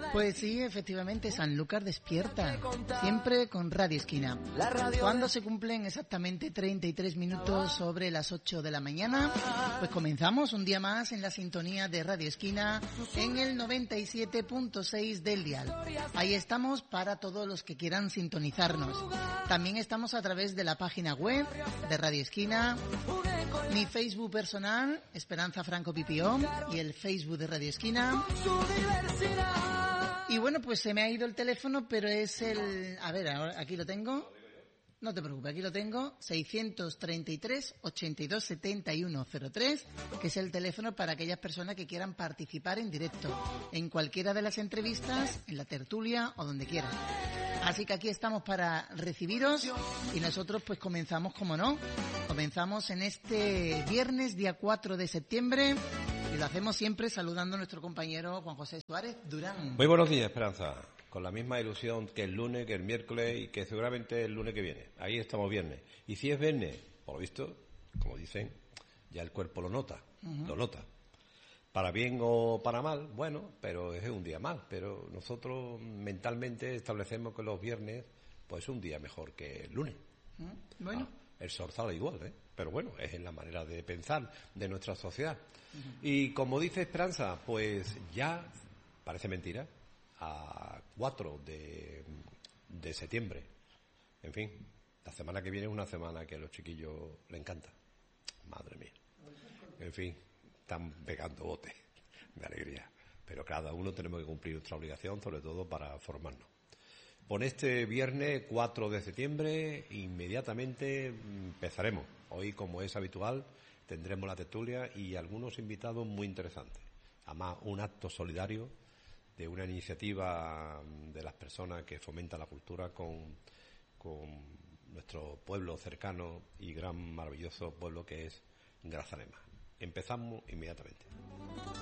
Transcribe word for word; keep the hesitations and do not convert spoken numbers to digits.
Pues sí, efectivamente, Sanlúcar despierta, siempre con Radio Esquina. Cuando se cumplen exactamente treinta y tres minutos sobre las ocho de la mañana, pues comenzamos un día más en la sintonía de Radio Esquina en el noventa y siete punto seis del dial. Ahí estamos para todos los que quieran sintonizarnos. También estamos a través de la página web de Radio Esquina, mi Facebook personal, Esperanza Franco Pipión, y el Facebook de Radio Esquina. Y bueno, pues se me ha ido el teléfono, pero es el... A ver, ahora aquí lo tengo. No te preocupes, aquí lo tengo. seiscientos treinta y tres, ochenta y dos, setenta y uno cero tres, que es el teléfono para aquellas personas que quieran participar en directo, en cualquiera de las entrevistas, en la tertulia o donde quieran. Así que aquí estamos para recibiros y nosotros pues comenzamos, como no, comenzamos en este viernes, día cuatro de septiembre, y lo hacemos siempre saludando a nuestro compañero Juan José Suárez Durán. Muy buenos días, Esperanza. Con la misma ilusión que el lunes, que el miércoles y que seguramente el lunes que viene. Ahí estamos viernes. Y si es viernes, por lo visto, como dicen, ya el cuerpo lo nota, uh-huh. lo nota. Para bien o para mal, bueno, pero es un día mal. Pero nosotros mentalmente establecemos que los viernes, pues es un día mejor que el lunes. Uh-huh. Bueno. Ah, el sol sale igual, ¿eh? Pero bueno, es en la manera de pensar de nuestra sociedad. Uh-huh. Y como dice Esperanza, pues ya, parece mentira, a cuatro de, de septiembre. En fin, la semana que viene es una semana que a los chiquillos les encanta. Madre mía. En fin, están pegando botes de alegría. Pero cada uno tenemos que cumplir nuestra obligación, sobre todo para formarnos. Con este viernes cuatro de septiembre, inmediatamente empezaremos. Hoy, como es habitual, tendremos la tertulia y algunos invitados muy interesantes. Además, un acto solidario de una iniciativa de las personas que fomentan la cultura con, con nuestro pueblo cercano y gran maravilloso pueblo que es Grazalema. Empezamos inmediatamente.